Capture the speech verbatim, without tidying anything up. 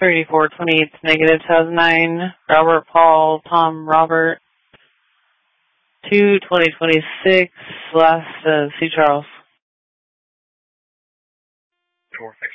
thirty-four twenty-eight negative two thousand nine. Robert Paul Tom Robert two twenty twenty-six last uh, C Charles. Four six